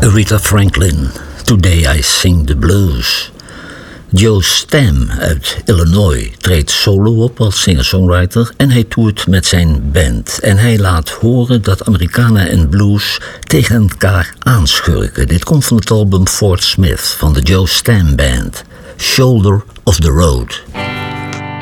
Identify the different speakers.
Speaker 1: Aretha Franklin, Today I Sing the Blues. Joe Stam uit Illinois treedt solo op als singer-songwriter en hij toert met zijn band. En hij laat horen dat Americana en blues tegen elkaar aanschurken. Dit komt van het album Fort Smith van de Joe Stam Band, Shoulder of the Road.